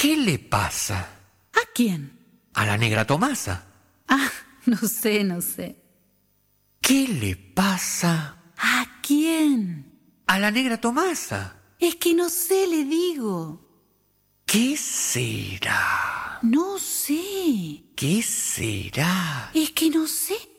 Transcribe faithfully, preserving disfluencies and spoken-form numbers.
¿Qué le pasa? ¿A quién? A la negra Tomasa. Ah, no sé, no sé. ¿Qué le pasa? ¿A quién? A la negra Tomasa. Es que no sé, le digo. ¿Qué será? No sé. ¿Qué será? Es que no sé.